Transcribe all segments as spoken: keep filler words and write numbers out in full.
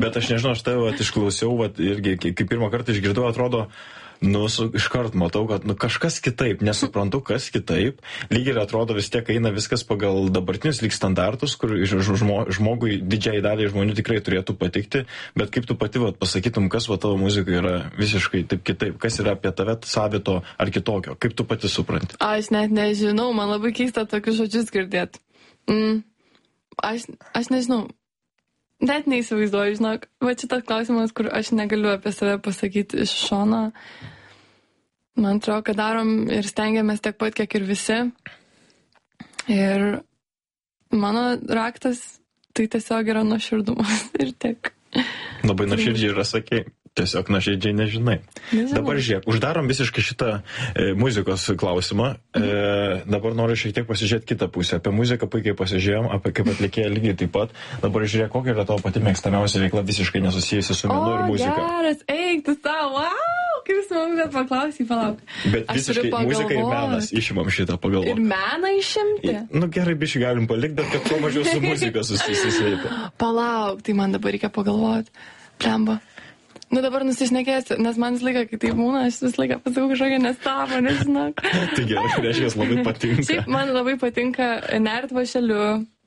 Bet aš nežinau, aš tave vat, išklausiau, vat, irgi, kai pirmą kartą išgirdau, atrodo, nu, su, iškart matau, kad nu, kažkas kitaip, nesuprantu, kas kitaip. Lyg ir atrodo vis tiek eina viskas pagal dabartinius lyg standartus, kur žmo, žmogui, didžiai daliai žmonių tikrai turėtų patikti, bet kaip tu pati vat, pasakytum, kas va tavo muzika yra visiškai taip kitaip, kas yra apie tave savito ar kitokio, kaip tu pati supranti? Aš net nežinau, man labai keista tokius žodžius girdėti. Mm, aš, aš nežinau. Net neįsivaizduoju, žinok, va šitas klausimas, kur aš negaliu apie save pasakyti iš šono. Man atrodo, kad darom ir stengiamės tiek pat, kiek ir visi. Ir mano raktas tai tiesiog yra nuoširdumas ir tiek. Labai nuoširdžiai yra, sakei. Tiesiog nuoširdžiai nežinai. Nežinau. Dabar žiūrėk, uždarom visiškai šitą e, muzikos klausimą. E, dabar noriu šiek tiek pasižiūrėti kitą pusę. Apie muziką puikiai pasižiūrėjom, apie kaip atlikėją lygiai taip pat. Dabar žiūrėk, kokia yra tavo pati mėgstamiausia veikla visiškai nesusijusi su menu ir muzika. O, geras, eik tu savo, wow, kaip smagu, kad paklausai, palauk. Bet aš visiškai muzika ir menas, išimam šitą pagalvoti. Ir meną išimti? Nu gerai, biškai galim palikti, bet kad kuo mažiau su muzika susisėti. Palauk, tai man dabar reikia pagalvoti. Plemba. Nu dabar nusišnekėsiu, nes man vis laiką kitaip būna, aš vis laiką pasakau kažkokią nesąmonę, žinok. Tai gerai, reiškia, labai patinka. Šiaip man labai patinka nert vašeliu,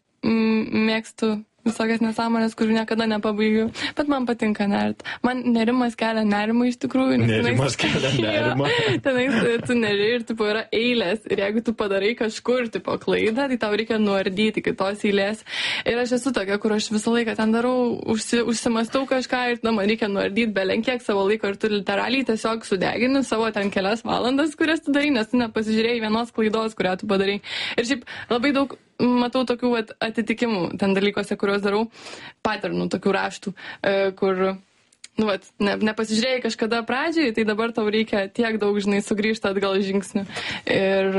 mėgstu visokias nesąmonės, kurių niekada nepabaigiu, bet man patinka nert. Man nerimas kelia nerimą iš tikrųjų. Nerimas kelia nerimą. Tenais tu neri ir tipo yra eilės ir jeigu tu padarai kažkur tipo klaidą, tai tau reikia nuardyti kitos eilės. Ir aš esu tokia, kur aš visą laiką ten darau, užsi, užsimastau kažką ir tada man reikia nuardyti belenkiek savo laiko ir tu literaliai tiesiog sudegini savo ten kelias valandas, kurias tu darai, nes tu nepasižiūrėjai vienos klaidos, kurią tu padarai. Ir šiaip labai daug matau tokių vat, atitikimų ten dalykuose, kuriuos darau, patternų, tokių raštų, kur, nu, vat, ne, nepasižiūrėjai kažkada pradžiai, tai dabar tau reikia tiek daug, žinai, sugrįžti atgal žingsnių. Ir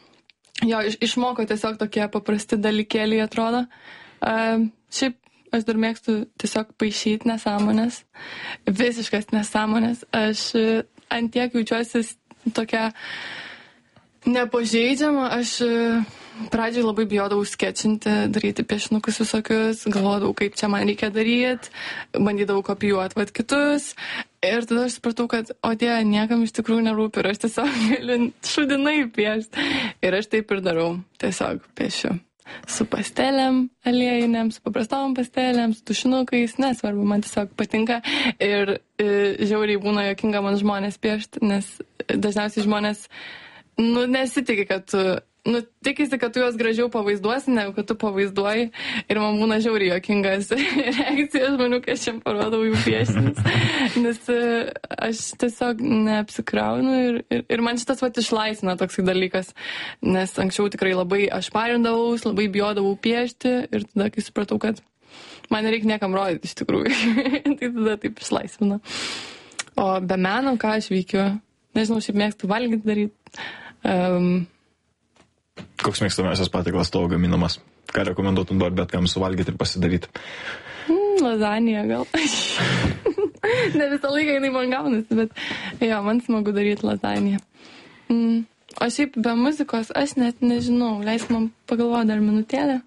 jo, iš, išmoko tiesiog tokie paprasti dalykėliai, atrodo. Šiaip aš dar mėgstu tiesiog paišyti nesąmonės, visiškas nesąmonės. Aš ant tiek jaučiuosi tokia nepažeidžiama, aš pradžiai labai bijodavau skečinti, daryti piešinukus visokius, galvodavau, kaip čia man reikia daryti, bandydavau kopijuoti vat kitus. Ir tada aš supratau, kad, o tie, niekam iš tikrųjų nerūpi ir aš tiesiog galiu šudinai piešti. Ir aš taip ir darau, tiesiog piešiu. Su pastelėm aliejinėm, su paprastom pastelėm, su tušinukais, nesvarbu, man tiesiog patinka. Ir e, žiauriai būna jokinga man žmonės piešti, nes dažniausiai žmonės, nu, nesitikė, kad tu Nu, tikisi, kad tu juos gražiau pavaizduosi, negu kad tu pavaizduoji. Ir man būna žiauriai jokingas reakcija žmonių, kai aš jam parodau jų piešinius. Nes aš tiesiog neapsikraunu ir, ir, ir man šitas vat išlaisvina toksai dalykas. Nes anksčiau tikrai labai aš parindavaus, labai bijodavau piešti ir tada, kai supratau, kad man nereikia niekam rodyti iš tikrųjų. Tai tada taip išlaisvina. O be meno, ką aš veikiu? Nežinau, šiaip mėgstu valgyti daryti. Um, Koks mėgstamiausias patiekalas tavo gaminamas? Ką rekomenduotum duoti bet kam suvalgyti ir pasidaryti? Mm, lazanija gal. Ne visą laiką jinai man gaunasi, bet jo, man smagu daryti lazaniją. Mm, o šiaip be muzikos aš net nežinau, leisk man pagalvoti dar minutėlę.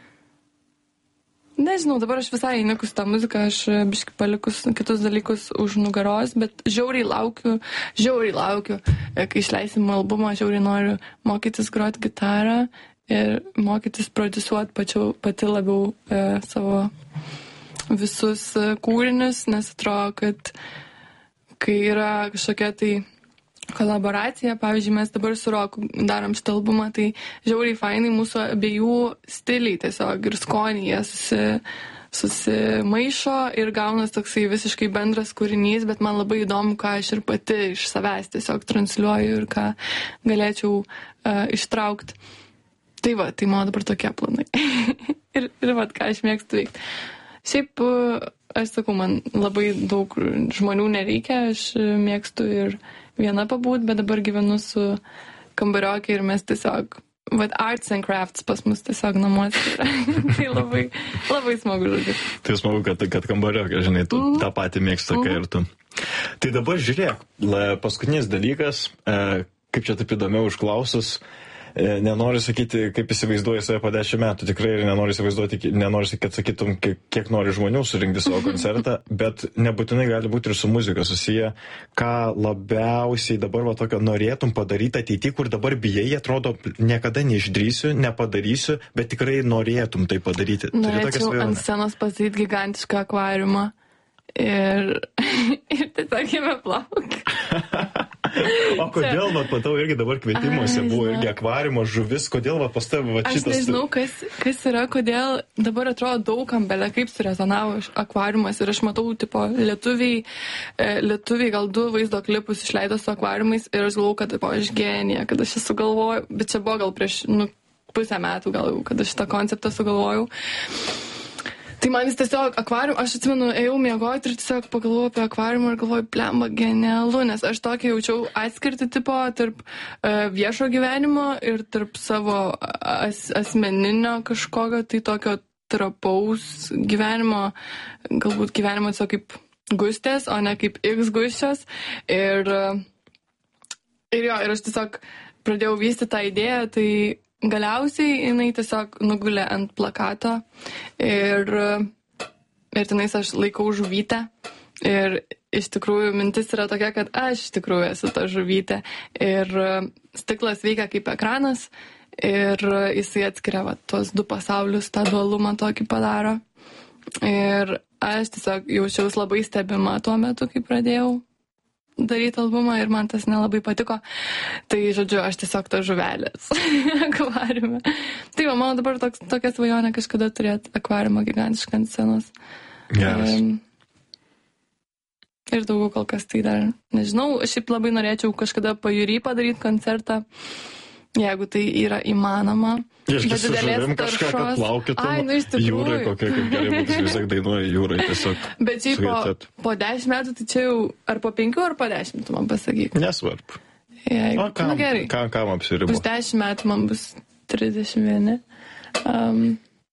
Nežinau, dabar aš visai įnikus tą muziką, aš biškai palikus kitus dalykus už nugaros, bet žiauriai laukiu, žiauriai laukiu, kai išleisim albumą, žiauriai noriu mokytis groti gitarą ir mokytis produsuoti pačiau, pati labiau e, savo visus kūrinius, nes atrodo, kad kai yra kažkokia tai kolaboracija, pavyzdžiui, mes dabar su Roku darom šitą albumą, tai žiauriai fainai mūsų abiejų stiliai tiesiog ir skoniai jie susi, susimaišo ir gaunas toksai visiškai bendras kūrinys, bet man labai įdomu, ką aš ir pati iš savęs tiesiog transliuoju ir ką galėčiau uh, ištraukti. Tai va, tai mano dabar tokie planai. ir, ir va, ką aš mėgstu veikti. Šiaip, uh, aš sakau, man labai daug žmonių nereikia, aš mėgstu ir viena pabūt, bet dabar gyvenu su kambariokė ir mes tiesiog, vat arts and crafts pas mus tiesiog namuose yra. Tai labai, labai smagu žodžiu. Tai smagu, kad, kad kambariokė, žinai, tu mm. tą patį mėgsta, kai ir tu. Tai dabar žiūrėk, paskutinis dalykas, e, kaip čia taip įdomiau užklausus, nenoriu sakyti, kaip įsivaizduoji save po dešimt metų, tikrai ir nenoriu įsivaizduoti, nenoriu, kad sakytum, kiek, kiek nori žmonių surinkti savo koncertą, bet nebūtinai gali būti ir su muzika susiję, ką labiausiai dabar va tokio norėtum padaryti ateityje, kur dabar bijai, atrodo, niekada neišdrysiu, nepadarysiu, bet tikrai norėtum tai padaryti. Norėčiau ant scenos pasidaryti gigantišką akvariumą ir, ir tiesiog jame plauk. O kodėl, vat, matau, irgi dabar kvietimuose Ai, buvo irgi akvariumo žuvis, kodėl vat, pas tave vat, šitas... Aš nežinau, kas, kas yra, kodėl dabar atrodo daugam belė, kaip surezonavo akvariumas ir aš matau, tipo, lietuviai, lietuviai gal du vaizdo klipus išleido su akvariumais ir aš galvau, kad, tipo, aš genija, kad aš sugalvojau, bet čia buvo gal prieš, nu, pusę metų gal, kad aš šitą konceptą sugalvojau. Tai man jis tiesiog akvarium, aš atsimenu, ėjau miegoti ir tiesiog pagalvojau apie akvariumą ir galvoju, blemba, genialu, nes aš tokį jaučiau atskirti tipo tarp uh, viešo gyvenimo ir tarp savo as, asmeninio kažkokio, tai tokio trapaus gyvenimo, galbūt gyvenimo tiesiog kaip gustės, o ne kaip X gusčios. Ir, ir jo, ir aš tiesiog pradėjau vystyti tą idėją, tai galiausiai jinai tiesiog nugulė ant plakato ir, ir tenais aš laikau žuvytę ir iš tikrųjų mintis yra tokia, kad aš iš tikrųjų esu ta žuvytė ir stiklas veikia kaip ekranas ir jisai atskiria va, tuos du pasaulius, tą dualumą tokį padaro ir aš tiesiog jaučiaus labai stebima tuo metu, kai pradėjau daryti albumą ir man tas nelabai patiko. Tai, žodžiu, aš tiesiog ta žuvelės akvariume. Tai va, mano dabar toks, tokia svajonė kažkada turėti akvariumą gigantišką ant scenos. Geras. Um, ir daugiau kol kas tai dar nežinau. Šiaip labai norėčiau kažkada Pajūry padaryti koncertą, jeigu tai yra įmanoma. Išgi su žuvim kažką, kad plaukitum. Ai, nu iš tikrųjų. Jūrai kokia, kaip gerai būtų, vis tiek dainuoja jūrai tiesiog. Bet šiaip po, po dešimt metų, tai čia jau ar po penkių, ar po dešimt, tu man pasakyk. Nesvarbu. Jeigu, o kam, nu gerai. Kam, kam apsiribo? Už dešimt metų man bus trisdešimt vieni. Um,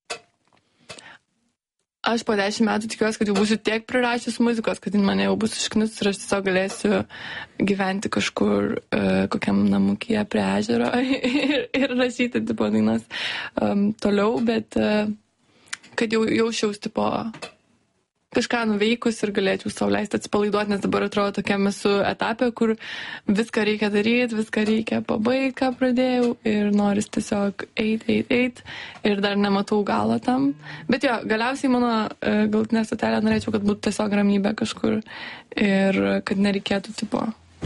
aš po dešimt metų tikiuosi, kad jau būsiu tiek prirašęs muzikos, kad mane jau bus išknus ir aš tiesiog galėsiu gyventi kažkur uh, kokiam namukyje prie ežero ir, ir rašyti tipo dainas um, toliau, bet uh, kad jau jausčiaus tipo kažką nuveikus ir galėčiau sau leisti atsipalaiduoti, nes dabar atrodo tokiam esu etapė, kur viską reikia daryti, viską reikia pabaigti, ką pradėjau ir noris tiesiog eit, eit, eit ir dar nematau galo tam. Bet jo, galiausiai mano uh, galutinė stotelė norėčiau, kad būtų tiesiog ramybė kažkur ir kad nereikėtų tipo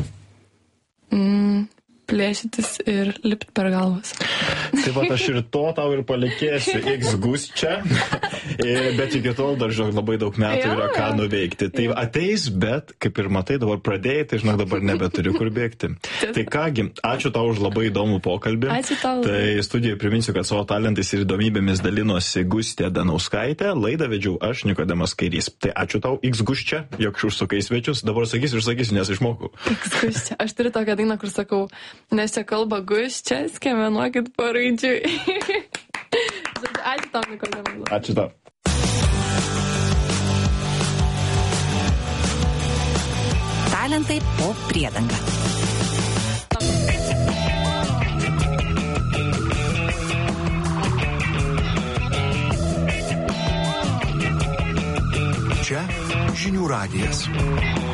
mm, plėšytis ir lipti per galvas. Taip pat aš ir to tau ir palikėsiu X gus čia, bet iki tol dar, žinok, labai daug metų yra ką nuveikti. Tai ateis, bet, kaip ir matai, dabar pradėjai, tai, žinok, dabar nebeturiu kur bėgti. Tai kągi, ačiū tau už labai įdomų pokalbį. Ačiū tau. Tai studijai priminsiu, kad savo talentais ir įdomybėmis dalinosi Gustė Danauskaitė, laidą vedžiau aš, Nikodemas Kairys. Tai ačiū tau, X gus čia, jog užsukai svečius, dabar sakysiu ir sakysiu, nes išmokau. X gus čia. Aš turiu tokią dainą, kur sakau, nes čia kalba gus čia, skiemenuokit paraidžiui. Ačiū tau, Nikodemas. Ačiū tau. Talentai po priedanga. Čia Žinių radijas.